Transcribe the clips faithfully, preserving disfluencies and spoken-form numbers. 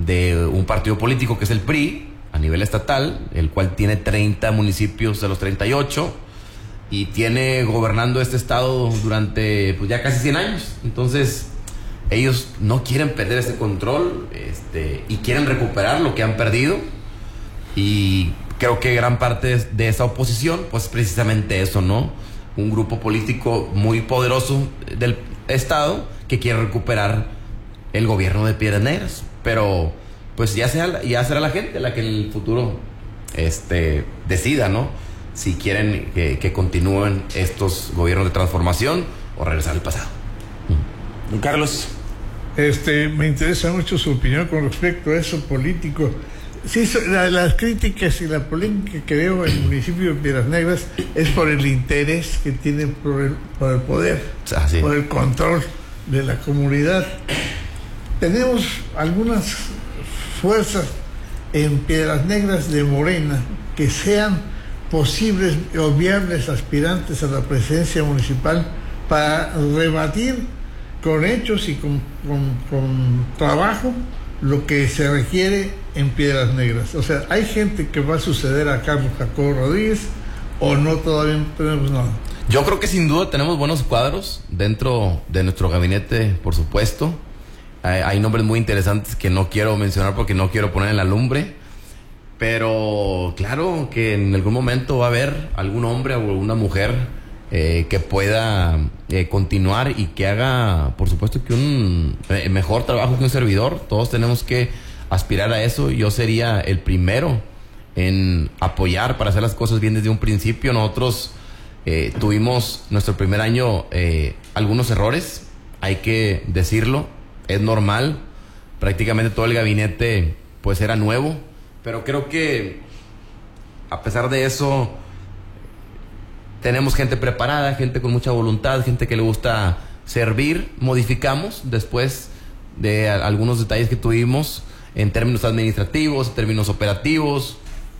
de un partido político que es el P R I a nivel estatal, el cual tiene treinta municipios de los treinta y ocho y tiene gobernando este estado durante pues ya casi cien años. Entonces ellos no quieren perder ese control, este, y quieren recuperar lo que han perdido, y creo que gran parte de esa oposición pues precisamente eso, ¿no? Un grupo político muy poderoso del estado que quiere recuperar el gobierno de Piedras Negras, pero pues ya sea ya será la gente la que en el futuro este decida, ¿no? Si quieren que, que continúen estos gobiernos de transformación o regresar al pasado. Don Carlos. Este, me interesa mucho su opinión con respecto a eso político. Sí, la, las críticas y la polémica que veo en el municipio de Piedras Negras es por el interés que tienen por el, por el poder, ah, sí. por el control de la comunidad. Tenemos algunas fuerzas en Piedras Negras de Morena que sean posibles o viables aspirantes a la presidencia municipal para rebatir con hechos y con, con, con trabajo lo que se requiere en Piedras Negras. O sea, ¿hay gente que va a suceder a Carlos Jacobo Rodríguez o no? Todavía no tenemos nada. Yo creo que sin duda tenemos buenos cuadros dentro de nuestro gabinete, por supuesto. Hay, hay nombres muy interesantes que no quiero mencionar porque no quiero poner en la lumbre, pero claro que en algún momento va a haber algún hombre o una mujer eh, que pueda eh, continuar y que haga, por supuesto, que un eh, mejor trabajo que un servidor. Todos tenemos que aspirar a eso. Yo sería el primero en apoyar para hacer las cosas bien desde un principio. Nosotros eh, tuvimos nuestro primer año eh, algunos errores, hay que decirlo, es normal. Prácticamente todo el gabinete pues era nuevo, pero creo que a pesar de eso tenemos gente preparada, gente con mucha voluntad, gente que le gusta servir. Modificamos después de a, algunos detalles que tuvimos en términos administrativos, en términos operativos,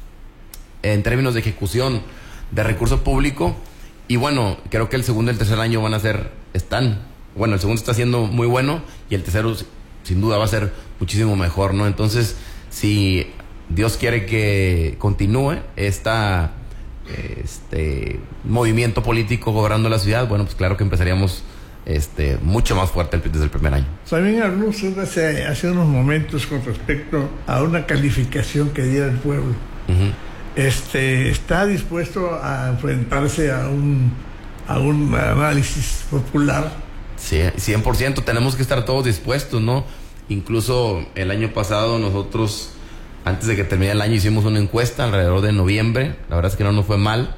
en términos de ejecución de recurso público. Y bueno, creo que el segundo y el tercer año van a ser, están, bueno, el segundo está siendo muy bueno y el tercero sin duda va a ser muchísimo mejor, ¿no? Entonces, si Dios quiere que continúe esta este movimiento político gobernando la ciudad, bueno, pues claro que empezaríamos este mucho más fuerte desde el primer año. También habló usted hace, hace unos momentos con respecto a una calificación que diera el pueblo. Uh-huh. Este, ¿está dispuesto a enfrentarse a un, a un análisis popular? Sí, cien por ciento tenemos que estar todos dispuestos, ¿no? Incluso el año pasado nosotros, antes de que termine el año, hicimos una encuesta alrededor de noviembre. La verdad es que no nos fue mal.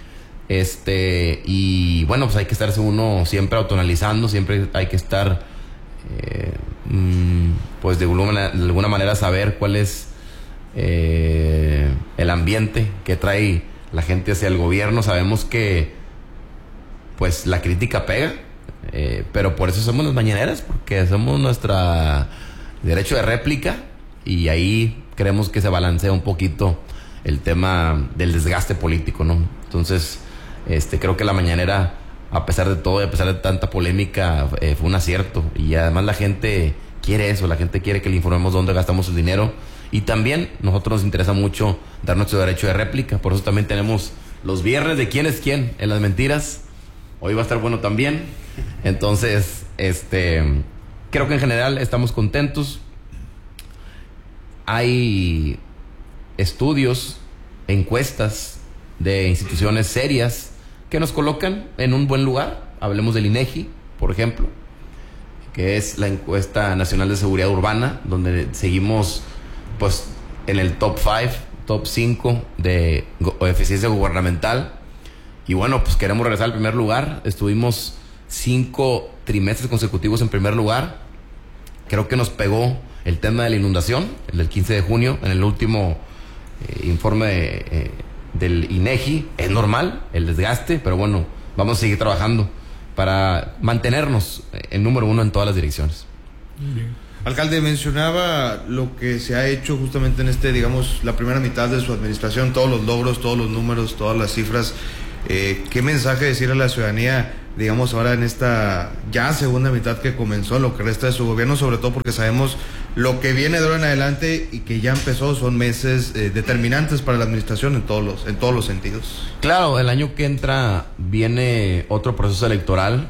Este, y bueno, pues hay que estarse uno siempre autoanalizando, siempre hay que estar, eh, pues de alguna, de alguna manera saber cuál es eh, el ambiente que trae la gente hacia el gobierno. Sabemos que, pues, la crítica pega, eh, pero por eso somos las mañaneras, porque somos nuestra derecho de réplica, y ahí creemos que se balancea un poquito el tema del desgaste político, ¿no? Entonces, este, creo que la mañanera, a pesar de todo y a pesar de tanta polémica, eh, fue un acierto. Y además la gente quiere eso, la gente quiere que le informemos dónde gastamos el dinero. Y también nosotros nos interesa mucho dar nuestro derecho de réplica. Por eso también tenemos los viernes de quién es quién en las mentiras. Hoy va a estar bueno también. Entonces, este, creo que en general estamos contentos. Hay estudios, encuestas de instituciones serias que nos colocan en un buen lugar. Hablemos del INEGI, por ejemplo, que es la encuesta nacional de seguridad urbana, donde seguimos pues en el top cinco, top cinco de eficiencia gubernamental. Y bueno, pues queremos regresar al primer lugar. Estuvimos cinco trimestres consecutivos en primer lugar. Creo que nos pegó el tema de la inundación, el del quince de junio, en el último eh, informe de, eh, del INEGI. Es normal el desgaste, pero bueno, vamos a seguir trabajando para mantenernos el número uno en todas las direcciones. Bien. Alcalde, mencionaba lo que se ha hecho justamente en este, digamos, la primera mitad de su administración, todos los logros, todos los números, todas las cifras. Eh, ¿Qué mensaje decir a la ciudadanía, digamos, ahora en esta ya segunda mitad que comenzó, lo que resta de su gobierno, sobre todo porque sabemos lo que viene de ahora en adelante y que ya empezó son meses eh, determinantes para la administración en todos los, en todos los sentidos. Claro, el año que entra viene otro proceso electoral.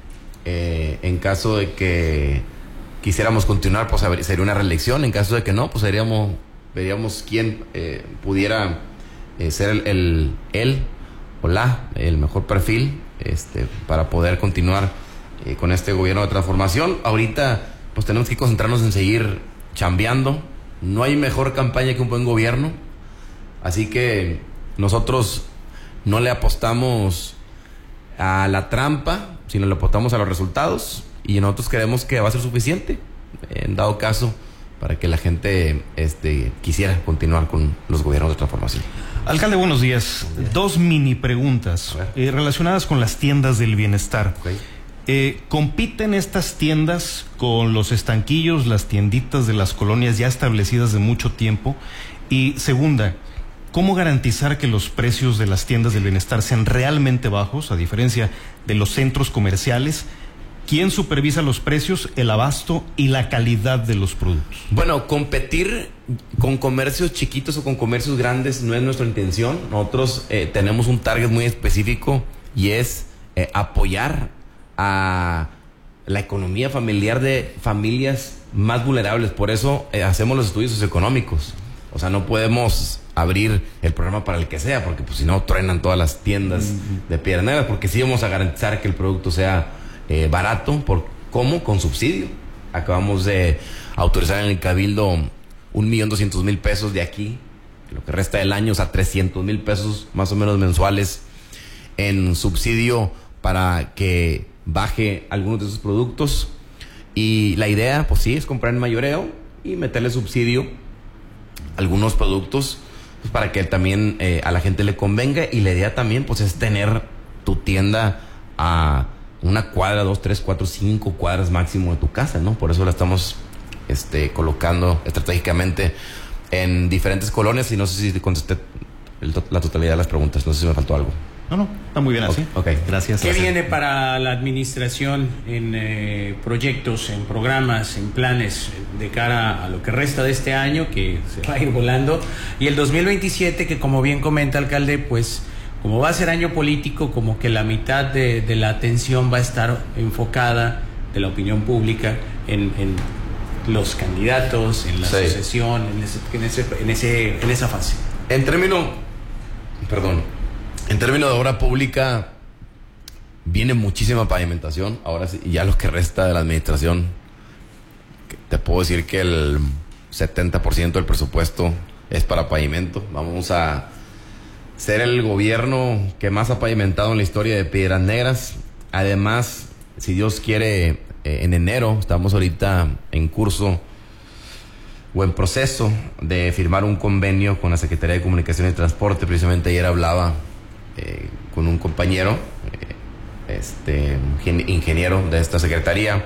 Eh, en caso de que quisiéramos continuar, pues sería una reelección. En caso de que no, pues veríamos, veríamos quién eh, pudiera eh, ser el, el, el o la, el mejor perfil este, para poder continuar eh, con este gobierno de transformación. Ahorita pues tenemos que concentrarnos en seguir chambeando. No hay mejor campaña que un buen gobierno. Así que nosotros no le apostamos a la trampa, sino le apostamos a los resultados. Y nosotros creemos que va a ser suficiente, en dado caso, para que la gente este, quisiera continuar con los gobiernos de transformación. Alcalde, buenos días. Buenos días. Dos mini preguntas eh, relacionadas con las tiendas del bienestar. Okay. Eh, ¿Compiten estas tiendas con los estanquillos, las tienditas de las colonias ya establecidas de mucho tiempo? Y segunda, ¿cómo garantizar que los precios de las tiendas del bienestar sean realmente bajos, a diferencia de los centros comerciales? ¿Quién supervisa los precios, el abasto y la calidad de los productos? Bueno, competir con comercios chiquitos o con comercios grandes no es nuestra intención. Nosotros eh, tenemos un target muy específico y es eh, apoyar a la economía familiar de familias más vulnerables. Por eso eh, hacemos los estudios socioeconómicos. O sea, no podemos abrir el programa para el que sea, porque pues si no truenan todas las tiendas uh-huh. de Piedras Negras, porque sí vamos a garantizar que el producto sea eh, barato. ¿Por cómo? Con subsidio. Acabamos de autorizar en el Cabildo un millón doscientos mil pesos de aquí, lo que resta del año, o sea, trescientos mil pesos más o menos mensuales en subsidio para que baje algunos de esos productos. Y la idea, pues sí, es comprar en mayoreo y meterle subsidio a algunos productos, pues, para que también eh, a la gente le convenga. Y la idea también, pues, es tener tu tienda a una cuadra, dos, tres, cuatro, cinco cuadras máximo de tu casa, ¿no? Por eso la estamos este, colocando estratégicamente en diferentes colonias. Y no sé si contesté el, la totalidad de las preguntas, no sé si me faltó algo. No, no, está muy bien así. Ok, okay. Gracias. ¿Qué gracias. viene para la administración en eh, proyectos, en programas, en planes de cara a lo que resta de este año, que se va a ir volando, y el dos mil veintisiete, que como bien comenta, alcalde, pues como va a ser año político, como que la mitad de, de la atención va a estar enfocada de la opinión pública en, en los candidatos, en la sí. sucesión, en ese, en ese, en ese, en esa fase? En términos, perdón, en términos de obra pública, viene muchísima pavimentación. Ahora sí, ya lo que resta de la administración, te puedo decir que el setenta por ciento del presupuesto es para pavimento. Vamos a ser el gobierno que más ha pavimentado en la historia de Piedras Negras. Además, si Dios quiere, eh, en enero, estamos ahorita en curso o en proceso de firmar un convenio con la Secretaría de Comunicación y Transporte. Precisamente ayer hablaba eh, con un compañero, eh, este ingeniero de esta secretaría,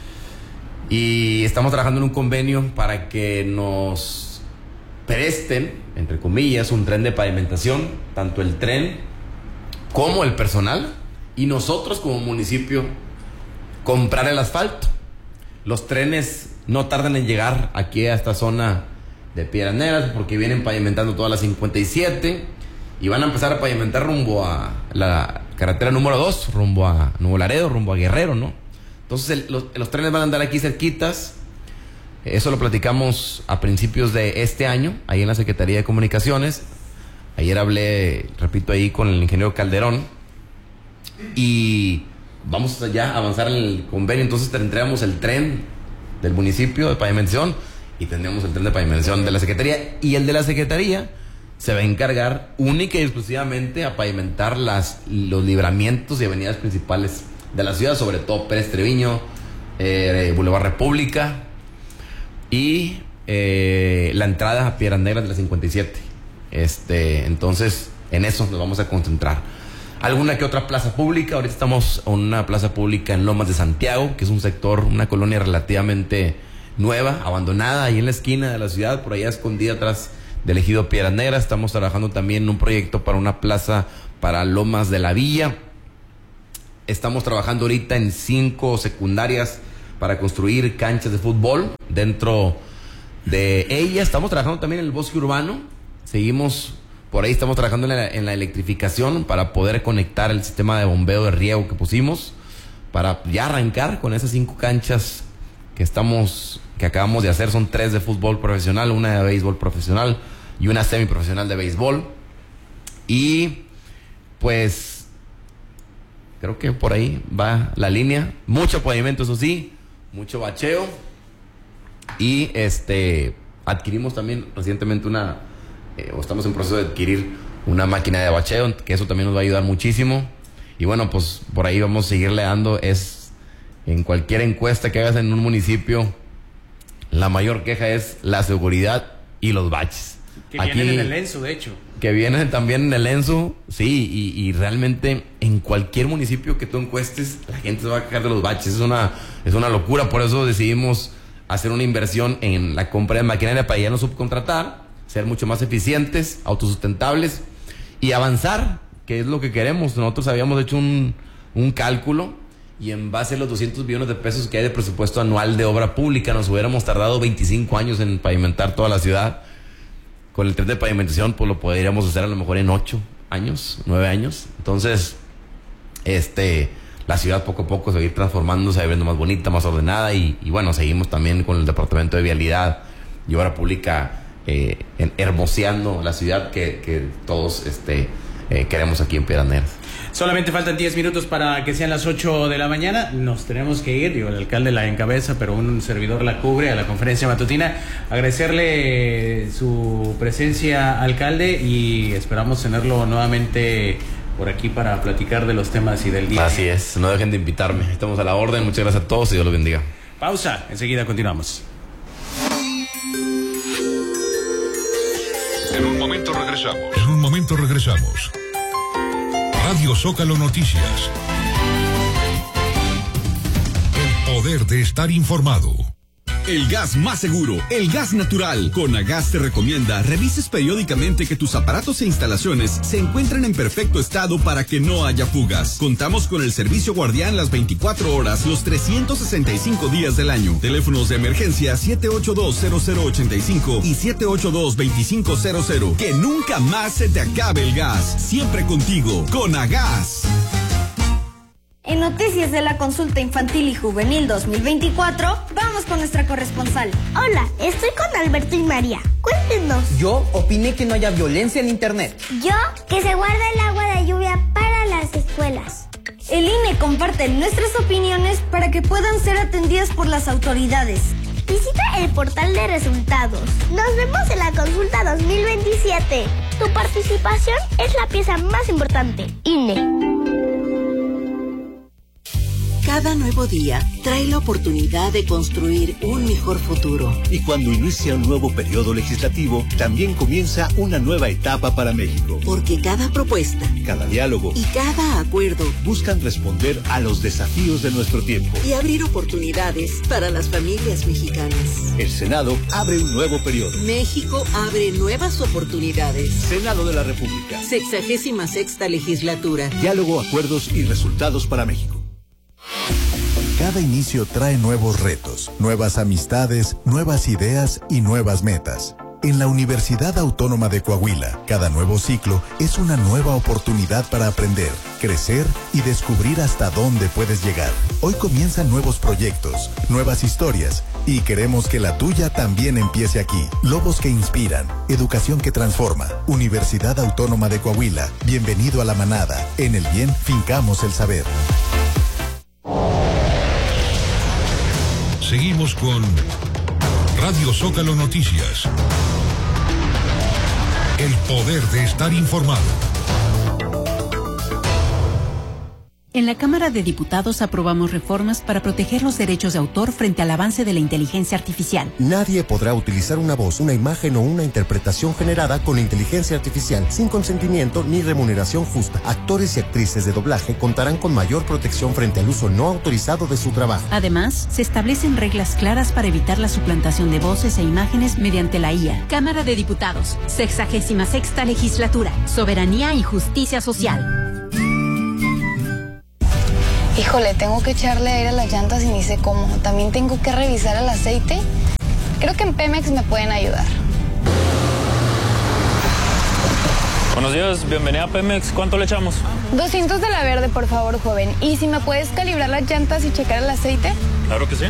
y estamos trabajando en un convenio para que nos presten, entre comillas, un tren de pavimentación, tanto el tren como el personal, y nosotros como municipio comprar el asfalto. Los trenes no tardan en llegar aquí a esta zona de Piedras Negras, porque vienen pavimentando toda la cincuenta y siete y van a empezar a pavimentar rumbo a la carretera número dos, rumbo a Nuevo Laredo, rumbo a Guerrero, ¿no? Entonces el, los, los trenes van a andar aquí cerquitas. Eso lo platicamos a principios de este año, ahí en la Secretaría de Comunicaciones. Ayer hablé, repito, ahí con el ingeniero Calderón, y vamos ya a avanzar en el convenio. Entonces tendríamos el tren del municipio de pavimentación y tendríamos el tren de pavimentación de la Secretaría, y el de la Secretaría se va a encargar única y exclusivamente a pavimentar las, los libramientos y avenidas principales de la ciudad, sobre todo Pérez Treviño, eh, Boulevard República y eh, la entrada a Piedras Negras de la cincuenta y siete. Este, entonces, en eso nos vamos a concentrar. Alguna que otra plaza pública. Ahorita estamos en una plaza pública en Lomas de Santiago, que es un sector, una colonia relativamente nueva, abandonada, ahí en la esquina de la ciudad, por allá escondida atrás del ejido Piedras Negras. Estamos trabajando también en un proyecto para una plaza para Lomas de la Villa. Estamos trabajando ahorita en cinco secundarias para construir canchas de fútbol. Dentro de ella estamos trabajando también en el bosque urbano. Seguimos por ahí, estamos trabajando en la, en la electrificación para poder conectar el sistema de bombeo de riego que pusimos, para ya arrancar con esas cinco canchas que estamos, que acabamos de hacer. Son tres de fútbol profesional, una de béisbol profesional y una semiprofesional de béisbol. Y pues creo que por ahí va la línea. Mucho pavimento, eso sí, mucho bacheo. Y este adquirimos también recientemente una, eh, o estamos en proceso de adquirir una máquina de bacheo, que eso también nos va a ayudar muchísimo. Y bueno, pues por ahí vamos a seguirle dando. Es en cualquier encuesta que hagas en un municipio, la mayor queja es la seguridad y los baches. Que Aquí, vienen en el ENSU, de hecho. Que vienen también en el ENSU, sí, y, y realmente en cualquier municipio que tú encuestes, la gente se va a quejar de los baches. Es una, es una locura. Por eso decidimos hacer una inversión en la compra de maquinaria para ya no subcontratar, ser mucho más eficientes, autosustentables y avanzar, que es lo que queremos. Nosotros habíamos hecho un, un cálculo, y en base a los doscientos millones de pesos que hay de presupuesto anual de obra pública, nos hubiéramos tardado veinticinco años en pavimentar toda la ciudad. Con el tren de pavimentación, pues lo podríamos hacer a lo mejor en ocho años, nueve años. Entonces, este, la ciudad poco a poco se va a ir transformando, se va a ir viendo más bonita, más ordenada. Y, y bueno, seguimos también con el Departamento de Vialidad y Obra Pública, eh, en, hermoseando la ciudad que, que todos este, eh, queremos aquí en Piedras Negras. Solamente faltan diez minutos para que sean las ocho de la mañana. Nos tenemos que ir. Digo, el alcalde la encabeza, pero un servidor la cubre a la conferencia matutina. Agradecerle su presencia, alcalde, y esperamos tenerlo nuevamente por aquí para platicar de los temas y del día. Así es, no dejen de invitarme. Estamos a la orden. Muchas gracias a todos y Dios los bendiga. Pausa. Enseguida continuamos. En un momento regresamos. En un momento regresamos. Radio Zócalo Noticias. El poder de estar informado. El gas más seguro, el gas natural. Conagas te recomienda revises periódicamente que tus aparatos e instalaciones se encuentren en perfecto estado para que no haya fugas. Contamos con el servicio guardián las veinticuatro horas, los trescientos sesenta y cinco días del año. Teléfonos de emergencia siete ocho dos cero cero ocho cinco y siete ocho dos dos cinco cero cero. Que nunca más se te acabe el gas. Siempre contigo, Conagas. En Noticias de la Consulta Infantil y Juvenil dos mil veinticuatro, vamos con nuestra corresponsal. Hola, estoy con Alberto y María. Cuéntenos. Yo opiné que no haya violencia en internet. Yo, que se guarda el agua de lluvia para las escuelas. El I N E comparte nuestras opiniones para que puedan ser atendidas por las autoridades. Visita el portal de resultados. Nos vemos en la consulta dos mil veintisiete. Tu participación es la pieza más importante. I N E. Cada nuevo día trae la oportunidad de construir un mejor futuro. Y cuando inicia un nuevo periodo legislativo, también comienza una nueva etapa para México. Porque cada propuesta, cada diálogo y cada acuerdo buscan responder a los desafíos de nuestro tiempo y abrir oportunidades para las familias mexicanas. El Senado abre un nuevo periodo. México abre nuevas oportunidades. Senado de la República. Sexagésima sexta legislatura. Diálogo, acuerdos y resultados para México. Cada inicio trae nuevos retos, nuevas amistades, nuevas ideas y nuevas metas. En la Universidad Autónoma de Coahuila, cada nuevo ciclo es una nueva oportunidad para aprender, crecer y descubrir hasta dónde puedes llegar. Hoy comienzan nuevos proyectos, nuevas historias y queremos que la tuya también empiece aquí. Lobos que inspiran, educación que transforma. Universidad Autónoma de Coahuila, bienvenido a la manada. En el bien, fincamos el saber. Seguimos con Radio Zócalo Noticias. El poder de estar informado. En la Cámara de Diputados aprobamos reformas para proteger los derechos de autor frente al avance de la inteligencia artificial. Nadie podrá utilizar una voz, una imagen o una interpretación generada con inteligencia artificial sin consentimiento ni remuneración justa. Actores y actrices de doblaje contarán con mayor protección frente al uso no autorizado de su trabajo. Además, se establecen reglas claras para evitar la suplantación de voces e imágenes mediante la I A. Cámara de Diputados, sexagésima sexta legislatura, soberanía y justicia social. Híjole, tengo que echarle aire a las llantas y ni sé cómo. También tengo que revisar el aceite. Creo que en Pemex me pueden ayudar. Buenos días, bienvenida a Pemex. ¿Cuánto le echamos? doscientos de la verde, por favor, joven. ¿Y si me puedes calibrar las llantas y checar el aceite? Claro que sí.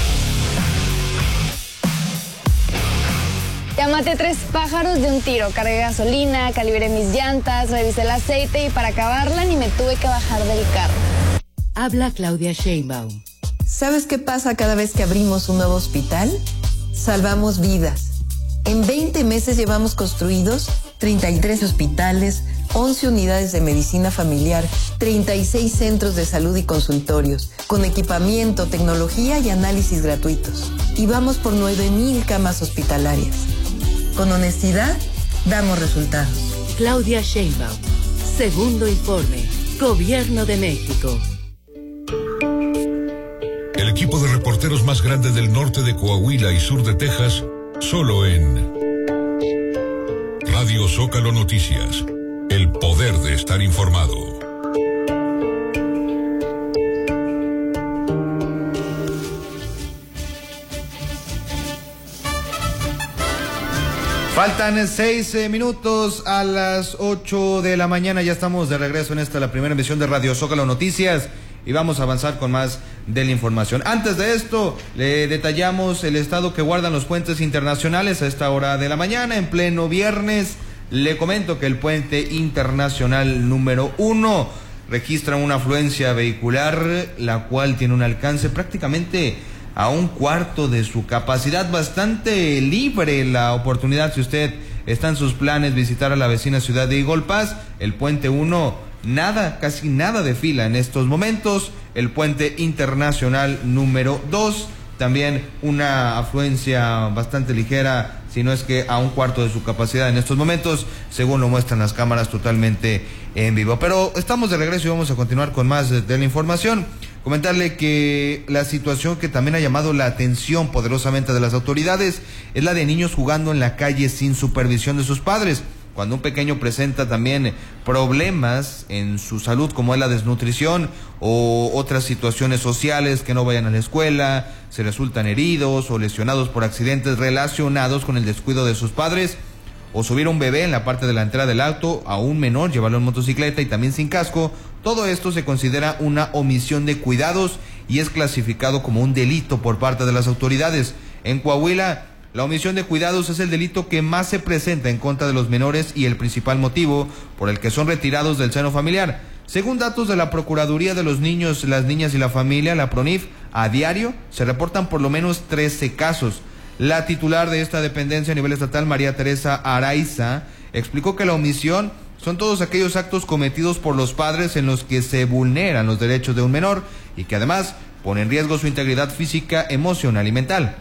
Ya maté tres pájaros de un tiro. Cargué gasolina, calibré mis llantas, revisé el aceite y para acabarla ni me tuve que bajar del carro. Habla Claudia Sheinbaum. ¿Sabes qué pasa cada vez que abrimos un nuevo hospital? Salvamos vidas. En veinte meses llevamos construidos treinta y tres hospitales, once unidades de medicina familiar, treinta y seis centros de salud y consultorios, con equipamiento, tecnología y análisis gratuitos. Y vamos por nueve mil camas hospitalarias. Con honestidad, damos resultados. Claudia Sheinbaum. Segundo informe. Gobierno de México. El equipo de reporteros más grande del norte de Coahuila y sur de Texas, solo en Radio Zócalo Noticias. El poder de estar informado. Faltan seis eh, minutos a las ocho de la mañana. Ya estamos de regreso en esta, la primera emisión de Radio Zócalo Noticias. Y vamos a avanzar con más de la información. Antes de esto, le detallamos el estado que guardan los puentes internacionales a esta hora de la mañana, en pleno viernes. Le comento que el puente internacional número uno registra una afluencia vehicular, la cual tiene un alcance prácticamente a un cuarto de su capacidad, bastante libre la oportunidad. Si usted está en sus planes visitar a la vecina ciudad de Eagle Pass, el puente uno, nada, casi nada de fila en estos momentos. El puente internacional número dos, también una afluencia bastante ligera, si no es que a un cuarto de su capacidad en estos momentos, según lo muestran las cámaras totalmente en vivo. Pero estamos de regreso y vamos a continuar con más de, de la información. Comentarle que la situación que también ha llamado la atención poderosamente de las autoridades es la de niños jugando en la calle sin supervisión de sus padres. Cuando un pequeño presenta también problemas en su salud, como es la desnutrición o otras situaciones sociales, que no vayan a la escuela, se resultan heridos o lesionados por accidentes relacionados con el descuido de sus padres, o subir a un bebé en la parte delantera del auto, a un menor llevarlo en motocicleta y también sin casco, todo esto se considera una omisión de cuidados y es clasificado como un delito por parte de las autoridades. En Coahuila, la omisión de cuidados es el delito que más se presenta en contra de los menores y el principal motivo por el que son retirados del seno familiar. Según datos de la Procuraduría de los Niños, las Niñas y la Familia, la PRONIF, a diario se reportan por lo menos trece casos. La titular de esta dependencia a nivel estatal, María Teresa Araiza, explicó que la omisión son todos aquellos actos cometidos por los padres en los que se vulneran los derechos de un menor y que además ponen en riesgo su integridad física, emocional y mental.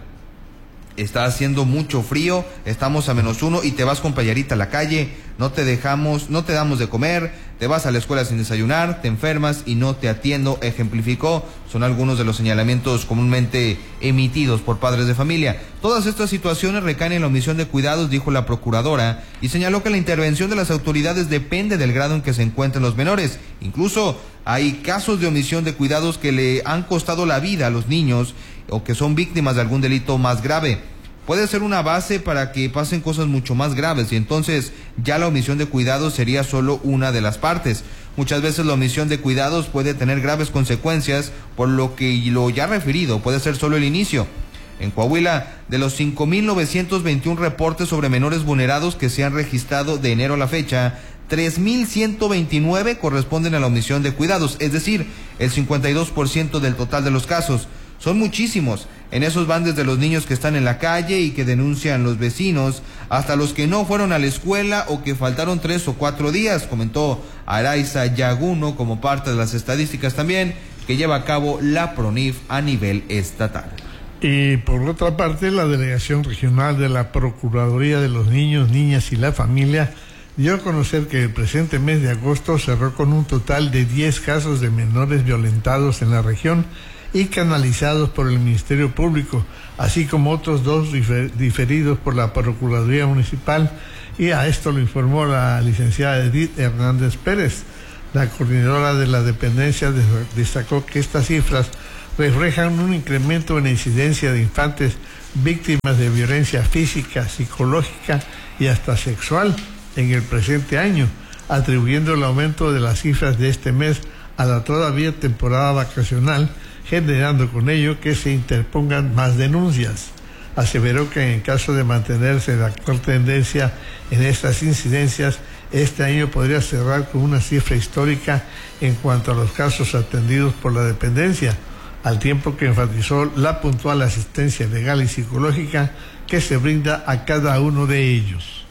Está haciendo mucho frío, estamos a menos uno y te vas con playerita a la calle, no te dejamos, no te damos de comer, te vas a la escuela sin desayunar, te enfermas y no te atiendo, ejemplificó. Son algunos de los señalamientos comúnmente emitidos por padres de familia. Todas estas situaciones recaen en la omisión de cuidados, dijo la procuradora, y señaló que la intervención de las autoridades depende del grado en que se encuentren los menores. Incluso hay casos de omisión de cuidados que le han costado la vida a los niños o que son víctimas de algún delito más grave. Puede ser una base para que pasen cosas mucho más graves y entonces ya la omisión de cuidados sería solo una de las partes. Muchas veces la omisión de cuidados puede tener graves consecuencias, por lo que lo ya referido puede ser solo el inicio. En Coahuila, de los cinco mil novecientos veintiuno reportes sobre menores vulnerados que se han registrado de enero a la fecha, tres mil ciento veintinueve corresponden a la omisión de cuidados, es decir, el cincuenta y dos por ciento del total de los casos. Son muchísimos. En esos van desde los niños que están en la calle y que denuncian los vecinos, hasta los que no fueron a la escuela o que faltaron tres o cuatro días, comentó Araiza Yaguno, como parte de las estadísticas también que lleva a cabo la PRONIF a nivel estatal. Y por otra parte, la Delegación Regional de la Procuraduría de los Niños, Niñas y la Familia dio a conocer que el presente mes de agosto cerró con un total de diez casos de menores violentados en la región y canalizados por el Ministerio Público, así como otros dos difer- diferidos por la Procuraduría Municipal, y a esto lo informó la licenciada Edith Hernández Pérez. La coordinadora de la dependencia destacó que estas cifras reflejan un incremento en la incidencia de infantes víctimas de violencia física, psicológica y hasta sexual en el presente año, atribuyendo el aumento de las cifras de este mes a la todavía temporada vacacional, generando con ello que se interpongan más denuncias. Aseveró que en caso de mantenerse la actual tendencia en estas incidencias, este año podría cerrar con una cifra histórica en cuanto a los casos atendidos por la dependencia, al tiempo que enfatizó la puntual asistencia legal y psicológica que se brinda a cada uno de ellos.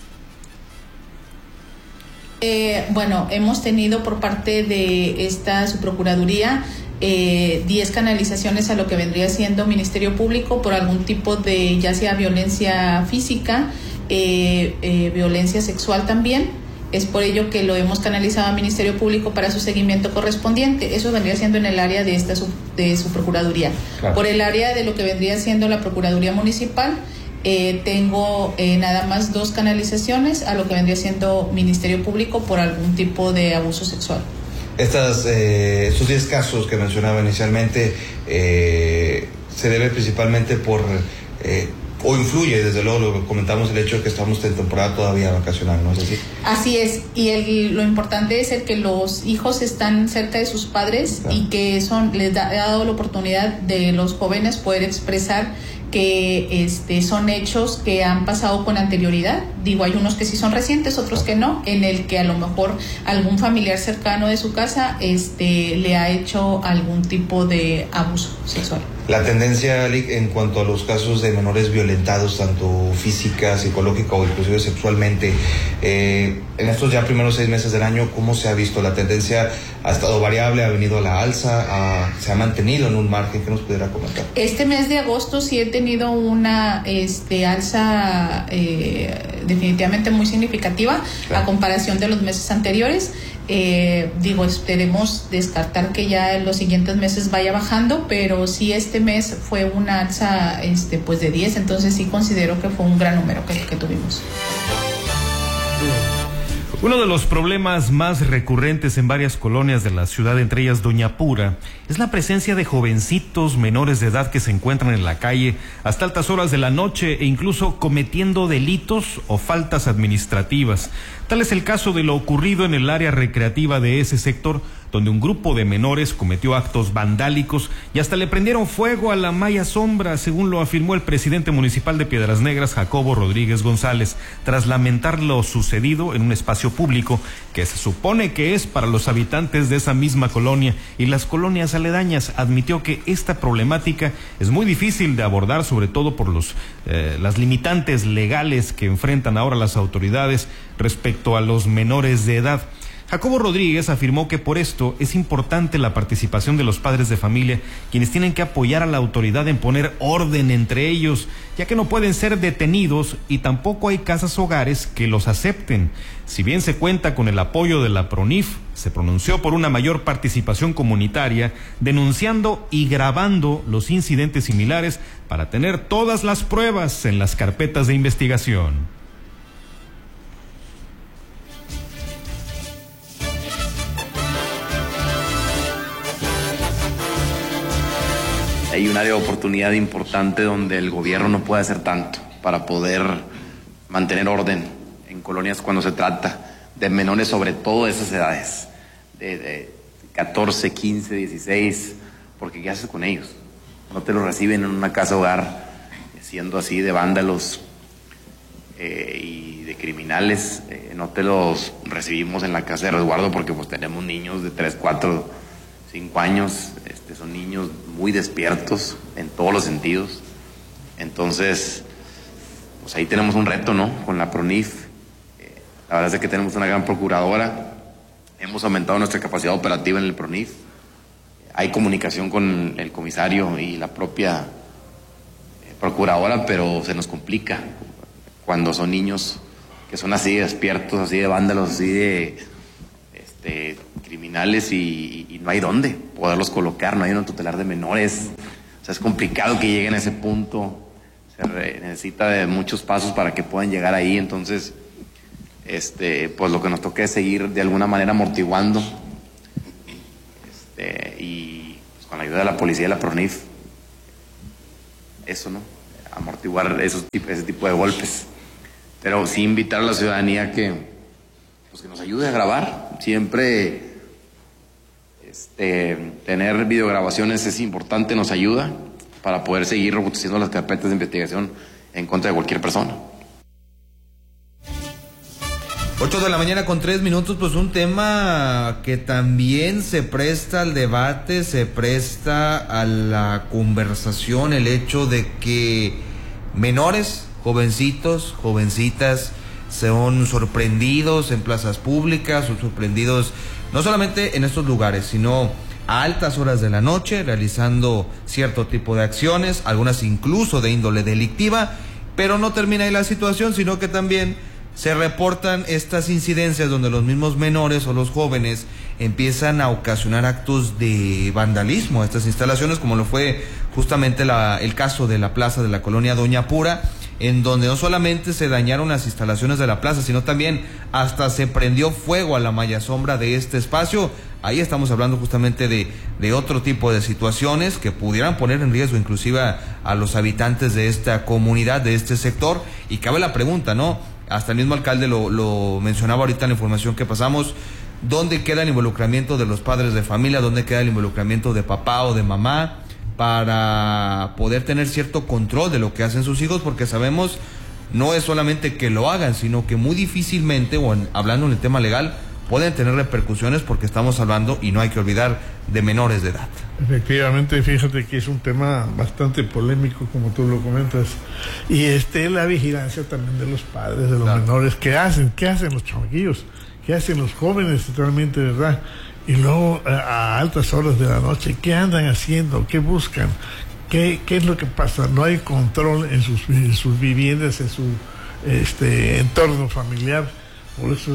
Eh, bueno, hemos tenido por parte de esta subprocuraduría eh, diez canalizaciones a lo que vendría siendo Ministerio Público por algún tipo de, ya sea violencia física, eh, eh, violencia sexual también. Es por ello que lo hemos canalizado al Ministerio Público para su seguimiento correspondiente. Eso vendría siendo en el área de esta sub, de su procuraduría. Claro. Por el área de lo que vendría siendo la Procuraduría Municipal, eh, tengo eh, nada más dos canalizaciones a lo que vendría siendo Ministerio Público por algún tipo de abuso sexual. Estas, eh, estos diez casos que mencionaba inicialmente, eh, se debe principalmente por... Eh, o influye, desde luego, lo comentamos, el hecho de que estamos en temporada todavía vacacional, ¿no es así? Así es, y el, lo importante es el que los hijos están cerca de sus padres, claro, y que son les da, ha dado la oportunidad de los jóvenes poder expresar que este son hechos que han pasado con anterioridad. Digo, hay unos que sí son recientes, otros que no, en el que a lo mejor algún familiar cercano de su casa este le ha hecho algún tipo de abuso sexual. La tendencia, Lic, en cuanto a los casos de menores violentados, tanto física, psicológica o inclusive sexualmente, eh, en estos ya primeros seis meses del año, ¿cómo se ha visto? ¿La tendencia ha estado variable, ha venido a la alza, a, se ha mantenido en un margen? ¿Qué nos pudiera comentar? Este mes de agosto sí he tenido una este, alza eh, definitivamente muy significativa, claro, a comparación de los meses anteriores. Eh, digo, esperemos descartar que ya en los siguientes meses vaya bajando, pero sí este mes fue una alza este, pues de diez, entonces sí considero que fue un gran número que, que tuvimos. Uno de los problemas más recurrentes en varias colonias de la ciudad, entre ellas Doña Pura, es la presencia de jovencitos menores de edad que se encuentran en la calle hasta altas horas de la noche e incluso cometiendo delitos o faltas administrativas. Tal es el caso de lo ocurrido en el área recreativa de ese sector, donde un grupo de menores cometió actos vandálicos y hasta le prendieron fuego a la malla sombra, según lo afirmó el presidente municipal de Piedras Negras, Jacobo Rodríguez González, tras lamentar lo sucedido en un espacio público que se supone que es para los habitantes de esa misma colonia y las colonias aledañas. Admitió que esta problemática es muy difícil de abordar, sobre todo por los eh, las limitantes legales que enfrentan ahora las autoridades respecto a los menores de edad. Jacobo Rodríguez afirmó que por esto es importante la participación de los padres de familia, quienes tienen que apoyar a la autoridad en poner orden entre ellos, ya que no pueden ser detenidos y tampoco hay casas hogares que los acepten. Si bien se cuenta con el apoyo de la PRONIF, se pronunció por una mayor participación comunitaria, denunciando y grabando los incidentes similares para tener todas las pruebas en las carpetas de investigación. Hay un área de oportunidad importante donde el gobierno no puede hacer tanto para poder mantener orden en colonias cuando se trata de menores, sobre todo de esas edades, de, de catorce, quince, dieciséis, porque ¿qué haces con ellos? No te los reciben en una casa hogar siendo así de vándalos eh, y de criminales, eh, no te los recibimos en la casa de resguardo porque pues tenemos niños de tres, cuatro, cinco años, este, son niños muy despiertos en todos los sentidos. Entonces, pues ahí tenemos un reto, ¿no? Con la PRONIF. Eh, la verdad es que tenemos una gran procuradora. Hemos aumentado nuestra capacidad operativa en el PRONIF. Hay comunicación con el comisario y la propia eh, procuradora, pero se nos complica cuando son niños que son así de despiertos, así de vándalos, así de este, criminales y, y no hay dónde poderlos colocar, no hay un tutelar de menores. O sea, es complicado que lleguen a ese punto. Se re, necesita de muchos pasos para que puedan llegar ahí. Entonces, este, pues lo que nos toca es seguir de alguna manera amortiguando ayuda a la policía y la PRONIF, eso, ¿no? Amortiguar esos, ese tipo de golpes. Pero sí invitar a la ciudadanía que, pues, que nos ayude a grabar. Siempre este, tener videograbaciones es importante, nos ayuda para poder seguir robusteciendo las carpetas de investigación en contra de cualquier persona. ocho de la mañana con tres minutos, pues un tema que también se presta al debate, se presta a la conversación, el hecho de que menores, jovencitos, jovencitas, son sorprendidos en plazas públicas, son sorprendidos no solamente en estos lugares, sino a altas horas de la noche, realizando cierto tipo de acciones, algunas incluso de índole delictiva, pero no termina ahí la situación, sino que también se reportan estas incidencias donde los mismos menores o los jóvenes empiezan a ocasionar actos de vandalismo a estas instalaciones, como lo fue justamente la, el caso de la plaza de la colonia Doña Pura, en donde no solamente se dañaron las instalaciones de la plaza, sino también hasta se prendió fuego a la malla sombra de este espacio. Ahí estamos hablando justamente de, de otro tipo de situaciones que pudieran poner en riesgo inclusive a, a los habitantes de esta comunidad, de este sector. Y cabe la pregunta, ¿no? Hasta el mismo alcalde lo, lo mencionaba ahorita en la información que pasamos. ¿Dónde queda el involucramiento de los padres de familia? ¿Dónde queda el involucramiento de papá o de mamá para poder tener cierto control de lo que hacen sus hijos? Porque sabemos, no es solamente que lo hagan, sino que muy difícilmente, o en, hablando en el tema legal, pueden tener repercusiones, porque estamos hablando, y no hay que olvidar, de menores de edad. Efectivamente, fíjate que es un tema bastante polémico, como tú lo comentas, y este la vigilancia también de los padres, de los claro. menores. ¿Qué hacen? ¿Qué hacen los chamaquillos? ¿Qué hacen los jóvenes totalmente, verdad? Y luego a, a altas horas de la noche, ¿qué andan haciendo? ¿Qué buscan? ¿Qué, qué es lo que pasa? No hay control en sus, en sus viviendas, en su este entorno familiar. Por eso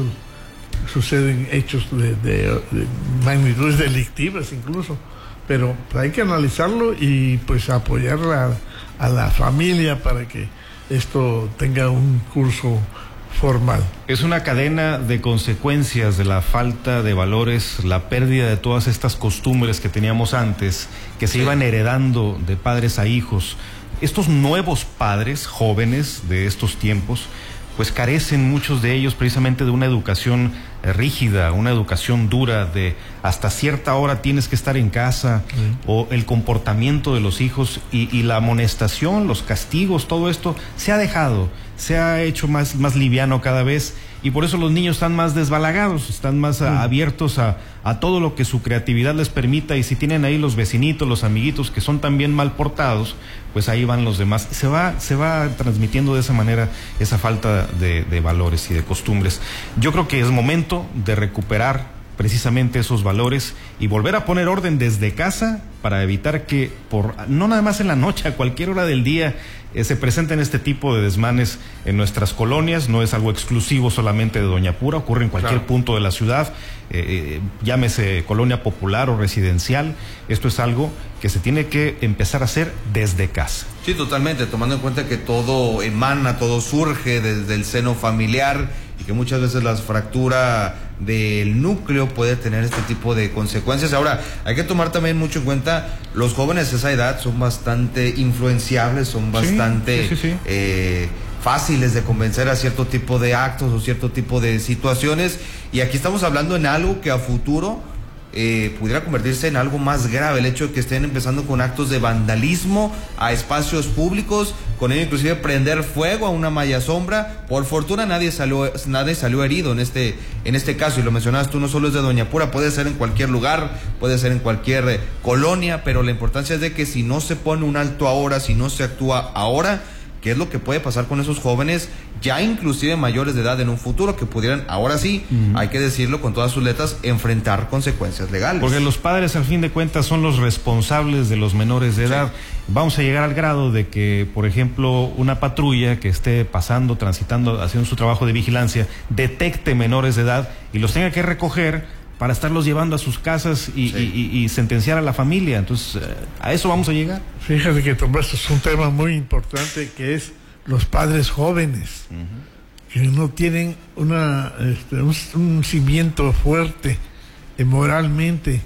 suceden hechos de, de, de magnitudes delictivas incluso, pero hay que analizarlo y pues apoyar a, a la familia para que esto tenga un curso formal. Es una cadena de consecuencias de la falta de valores, la pérdida de todas estas costumbres que teníamos antes, que se sí. iban heredando de padres a hijos. Estos nuevos padres jóvenes de estos tiempos pues carecen muchos de ellos precisamente de una educación eh, rígida, una educación dura, de hasta cierta hora tienes que estar en casa, sí. o el comportamiento de los hijos y, y la amonestación, los castigos, todo esto se ha dejado, se ha hecho más, más liviano cada vez, y por eso los niños están más desbalagados, están más a, abiertos a, a todo lo que su creatividad les permita, y si tienen ahí los vecinitos, los amiguitos que son también mal portados, pues ahí van los demás. Se va, se va transmitiendo de esa manera esa falta de, de valores y de costumbres. Yo creo que es momento de recuperar precisamente esos valores y volver a poner orden desde casa para evitar que, por no nada más en la noche, a cualquier hora del día, eh, se presenten este tipo de desmanes en nuestras colonias. No es algo exclusivo solamente de Doña Pura, ocurre en cualquier claro. punto de la ciudad, eh, eh, llámese colonia popular o residencial. Esto es algo que se tiene que empezar a hacer desde casa. Sí, totalmente, tomando en cuenta que todo emana, todo surge desde el seno familiar, y que muchas veces la fractura del núcleo puede tener este tipo de consecuencias. Ahora, hay que tomar también mucho en cuenta, los jóvenes de esa edad son bastante influenciables, son bastante sí, sí, sí, sí. Eh, fáciles de convencer a cierto tipo de actos o cierto tipo de situaciones, y aquí estamos hablando en algo que a futuro Eh, pudiera convertirse en algo más grave, el hecho de que estén empezando con actos de vandalismo a espacios públicos, con ello inclusive prender fuego a una malla sombra. Por fortuna nadie salió, nadie salió herido en este, en este caso, y lo mencionabas tú, no solo es de Doña Pura, puede ser en cualquier lugar, puede ser en cualquier eh, colonia, pero la importancia es de que si no se pone un alto ahora, si no se actúa ahora, ¿qué es lo que puede pasar con esos jóvenes, ya inclusive mayores de edad en un futuro, que pudieran, ahora sí, uh-huh. hay que decirlo con todas sus letras, enfrentar consecuencias legales? Porque los padres, al fin de cuentas, son los responsables de los menores de edad. Sí. Vamos a llegar al grado de que, por ejemplo, una patrulla que esté pasando, transitando, haciendo su trabajo de vigilancia, detecte menores de edad y los tenga que recoger para estarlos llevando a sus casas y, sí. y, y, y sentenciar a la familia. Entonces, a eso vamos a llegar. Fíjate que tomaste un tema muy importante, que es los padres jóvenes, uh-huh. que no tienen una este, un, un cimiento fuerte eh, moralmente,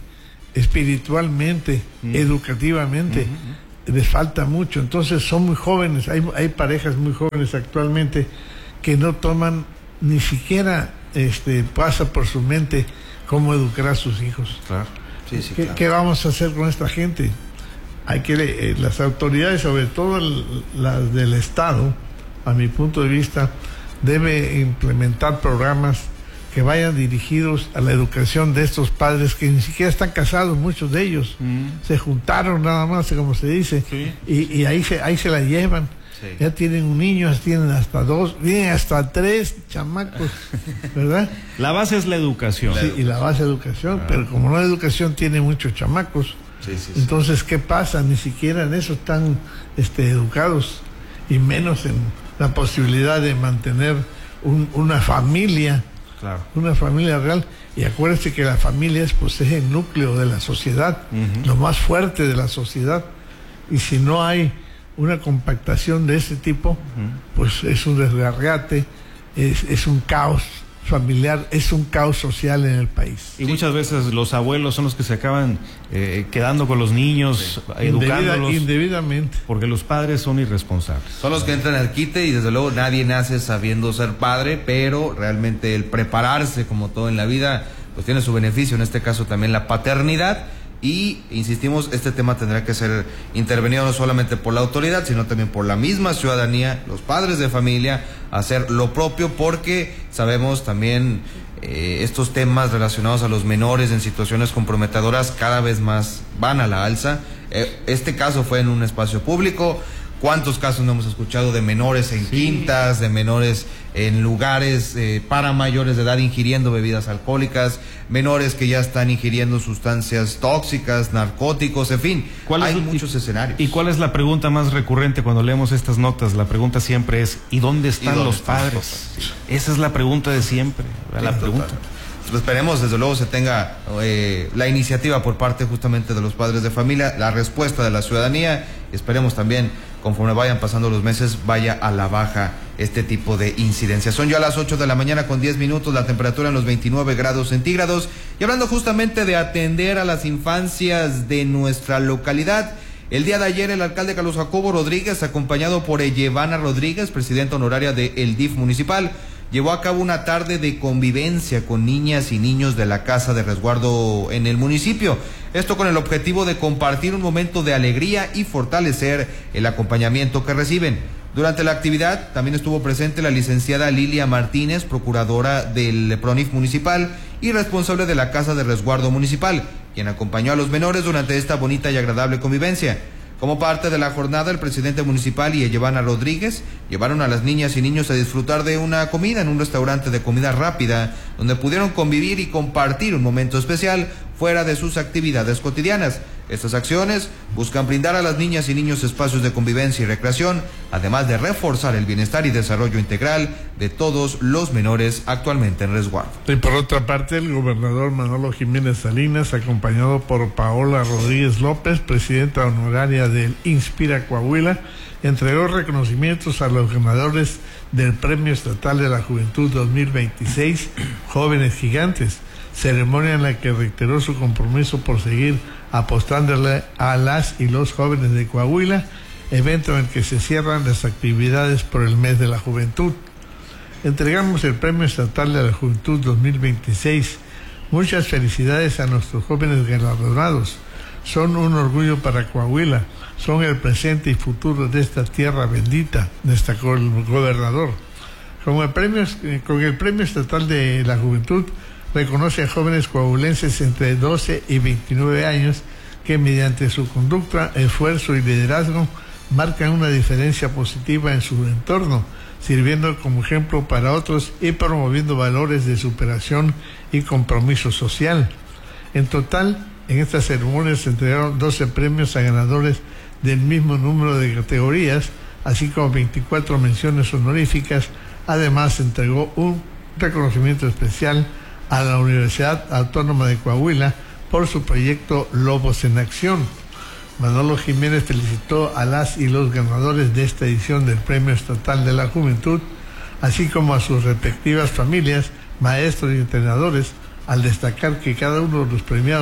espiritualmente, mm. educativamente, mm-hmm. les falta mucho. Entonces son muy jóvenes, hay, hay parejas muy jóvenes actualmente que no toman, ni siquiera este, pasa por su mente cómo educar a sus hijos. Claro. Sí, sí, ¿Qué, claro. ¿Qué vamos a hacer con esta gente? Hay que, eh, las autoridades, sobre todo el, las del Estado, a mi punto de vista, debe implementar programas que vayan dirigidos a la educación de estos padres que ni siquiera están casados, muchos de ellos. Mm. Se juntaron nada más, como se dice, sí. y, y ahí se ahí se la llevan. Sí. Ya tienen un niño, tienen hasta dos, vienen hasta tres chamacos, ¿verdad? La base es la educación. Sí, y la base es la educación, ah. pero como no hay educación, tiene muchos chamacos. Sí, sí, entonces, sí. ¿qué pasa? Ni siquiera en eso están este, educados, y menos en la posibilidad de mantener un, una familia, claro. una familia real. Y acuérdense que la familia es, pues, es el núcleo de la sociedad, uh-huh. lo más fuerte de la sociedad. Y si no hay una compactación de ese tipo, uh-huh. pues es un desgarriate, es, es un caos familiar, es un caos social en el país. Y sí. muchas veces los abuelos son los que se acaban eh, quedando con los niños, sí. educándolos. Indebida, indebidamente. Porque los padres son irresponsables. Son los que entran al quite y desde luego nadie nace sabiendo ser padre, pero realmente el prepararse, como todo en la vida, pues tiene su beneficio, en este caso también la paternidad. Y insistimos, este tema tendrá que ser intervenido no solamente por la autoridad, sino también por la misma ciudadanía, los padres de familia, hacer lo propio, porque sabemos también eh, estos temas relacionados a los menores en situaciones comprometedoras cada vez más van a la alza. Eh, este caso fue en un espacio público. ¿Cuántos casos no hemos escuchado de menores en sí. quintas, de menores en lugares eh, para mayores de edad ingiriendo bebidas alcohólicas, menores que ya están ingiriendo sustancias tóxicas, narcóticos, en fin, hay es, muchos y, escenarios. ¿Y cuál es la pregunta más recurrente cuando leemos estas notas? La pregunta siempre es, ¿y dónde están ¿Y dónde los están padres? Los padres? Sí. Esa es la pregunta de siempre, sí, la pregunta. Pues esperemos, desde luego, se tenga eh, la iniciativa por parte justamente de los padres de familia, la respuesta de la ciudadanía. Esperemos también, conforme vayan pasando los meses, vaya a la baja este tipo de incidencias. Son ya las ocho de la mañana con diez minutos, la temperatura en los veintinueve grados centígrados. Y hablando justamente de atender a las infancias de nuestra localidad, el día de ayer el alcalde Carlos Jacobo Rodríguez, acompañado por Ellevana Rodríguez, presidenta honoraria del D I F municipal, llevó a cabo una tarde de convivencia con niñas y niños de la Casa de Resguardo en el municipio. Esto con el objetivo de compartir un momento de alegría y fortalecer el acompañamiento que reciben. Durante la actividad también estuvo presente la licenciada Lilia Martínez, procuradora del PRONIF municipal y responsable de la Casa de Resguardo municipal, quien acompañó a los menores durante esta bonita y agradable convivencia. Como parte de la jornada, el presidente municipal y Ellevana Rodríguez llevaron a las niñas y niños a disfrutar de una comida en un restaurante de comida rápida, donde pudieron convivir y compartir un momento especial fuera de sus actividades cotidianas. Estas acciones buscan brindar a las niñas y niños espacios de convivencia y recreación, además de reforzar el bienestar y desarrollo integral de todos los menores actualmente en resguardo. Y por otra parte, el gobernador Manolo Jiménez Salinas, acompañado por Paola Rodríguez López, presidenta honoraria del Inspira Coahuila, entregó reconocimientos a los ganadores del Premio Estatal de la Juventud dos mil veintiséis, Jóvenes Gigantes, ceremonia en la que reiteró su compromiso por seguir apostándole a las y los jóvenes de Coahuila, evento en el que se cierran las actividades por el mes de la juventud. Entregamos el Premio Estatal de la Juventud dos mil veintiséis. Muchas felicidades a nuestros jóvenes galardonados. Son un orgullo para Coahuila, son el presente y futuro de esta tierra bendita, destacó el gobernador. Con el premio, con el Premio Estatal de la Juventud, reconoce a jóvenes coahuilenses entre doce y veintinueve años que mediante su conducta, esfuerzo y liderazgo marcan una diferencia positiva en su entorno, sirviendo como ejemplo para otros y promoviendo valores de superación y compromiso social. En total, en esta ceremonia se entregaron doce premios a ganadores del mismo número de categorías, así como veinticuatro menciones honoríficas. Además, se entregó un reconocimiento especial a la Universidad Autónoma de Coahuila por su proyecto Lobos en Acción. Manolo Jiménez felicitó a las y los ganadores de esta edición del Premio Estatal de la Juventud, así como a sus respectivas familias, maestros y entrenadores, al destacar que cada uno de los premiados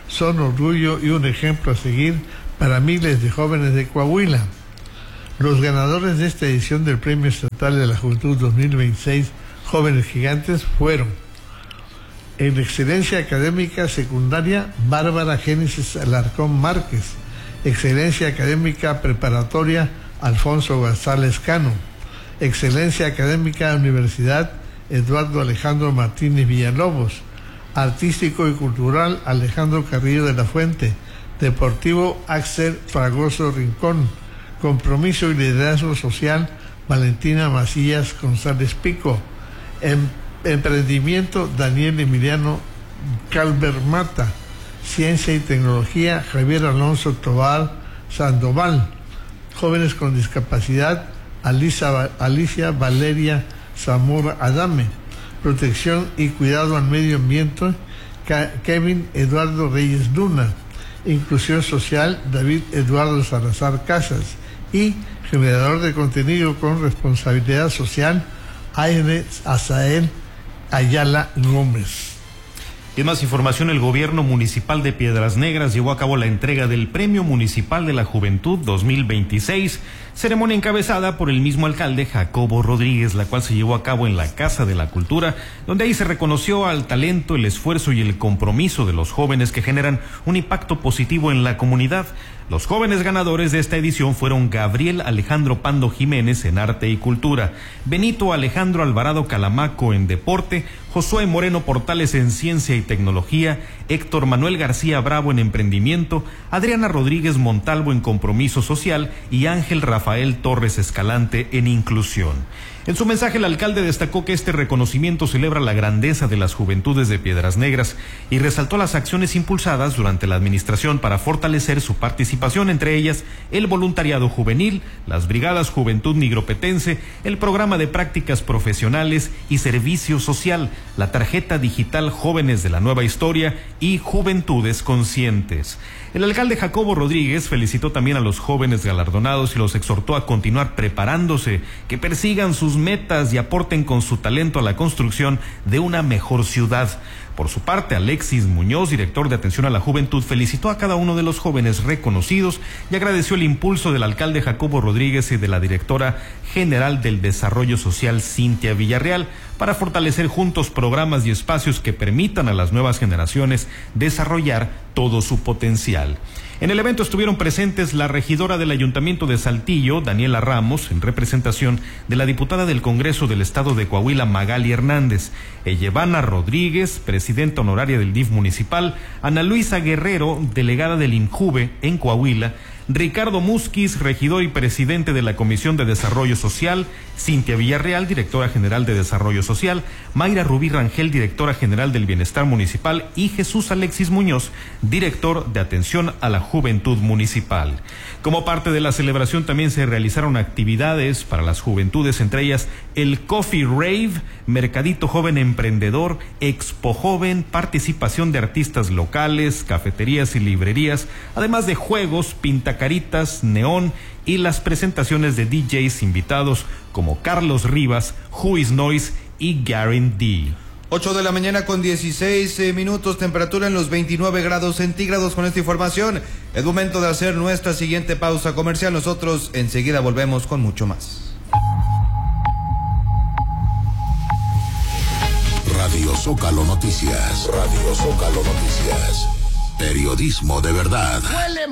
son orgullo y un ejemplo a seguir para miles de jóvenes de Coahuila. Los ganadores de esta edición del Premio Estatal de la Juventud dos mil veintiséis, Jóvenes Gigantes, fueron: en excelencia académica secundaria, Bárbara Génesis Alarcón Márquez; excelencia académica preparatoria, Alfonso González Cano; excelencia académica universidad, Eduardo Alejandro Martínez Villalobos; artístico y cultural, Alejandro Carrillo de la Fuente; deportivo, Axel Fragoso Rincón; compromiso y liderazgo social, Valentina Macías González Pico; em emprendimiento, Daniel Emiliano Calvermata; ciencia y tecnología, Javier Alonso Tobar Sandoval; jóvenes con discapacidad, Alicia, Alicia Valeria Zamora Adame; protección y cuidado al medio ambiente, Kevin Eduardo Reyes Luna; inclusión social, David Eduardo Salazar Casas; y generador de contenido con responsabilidad social, Aire Azael Ayala Gómez. En más información, el gobierno municipal de Piedras Negras llevó a cabo la entrega del Premio Municipal de la Juventud dos mil veintiséis, ceremonia encabezada por el mismo alcalde Jacobo Rodríguez, la cual se llevó a cabo en la Casa de la Cultura, donde ahí se reconoció al talento, el esfuerzo y el compromiso de los jóvenes que generan un impacto positivo en la comunidad. Los jóvenes ganadores de esta edición fueron Gabriel Alejandro Pando Jiménez en Arte y Cultura, Benito Alejandro Alvarado Calamaco en Deporte, Josué Moreno Portales en Ciencia y Tecnología, Héctor Manuel García Bravo en Emprendimiento, Adriana Rodríguez Montalvo en Compromiso Social y Ángel Rafael Torres Escalante en Inclusión. En su mensaje, el alcalde destacó que este reconocimiento celebra la grandeza de las juventudes de Piedras Negras y resaltó las acciones impulsadas durante la administración para fortalecer su participación, entre ellas el voluntariado juvenil, las brigadas Juventud Nigropetense, el programa de prácticas profesionales y servicio social, la tarjeta digital Jóvenes de la Nueva Historia y Juventudes Conscientes. El alcalde Jacobo Rodríguez felicitó también a los jóvenes galardonados y los exhortó a continuar preparándose, que persigan sus metas y aporten con su talento a la construcción de una mejor ciudad. Por su parte, Alexis Muñoz, director de Atención a la Juventud, felicitó a cada uno de los jóvenes reconocidos y agradeció el impulso del alcalde Jacobo Rodríguez y de la directora general del Desarrollo Social, Cintia Villarreal, para fortalecer juntos programas y espacios que permitan a las nuevas generaciones desarrollar todo su potencial. En el evento estuvieron presentes la regidora del Ayuntamiento de Saltillo, Daniela Ramos, en representación de la diputada del Congreso del Estado de Coahuila, Magali Hernández, Ellevana Rodríguez, presidenta honoraria del D I F municipal, Ana Luisa Guerrero, delegada del INJUVE en Coahuila, Ricardo Musquiz, regidor y presidente de la Comisión de Desarrollo Social, Cintia Villarreal, directora general de Desarrollo Social, Mayra Rubí Rangel, directora general del Bienestar Municipal, y Jesús Alexis Muñoz, director de Atención a la Juventud Municipal. Como parte de la celebración también se realizaron actividades para las juventudes, entre ellas el Coffee Rave, Mercadito Joven Emprendedor, Expo Joven, participación de artistas locales, cafeterías y librerías, además de juegos, pintacaritas, neón y las presentaciones de D Js invitados como Carlos Rivas, Who Is Noise y Garen D. ocho de la mañana con dieciséis eh, minutos, temperatura en los veintinueve grados centígrados. Con esta información es momento de hacer nuestra siguiente pausa comercial. Nosotros enseguida volvemos con mucho más. Radio Zócalo Noticias. Radio Zócalo Noticias. Periodismo de verdad.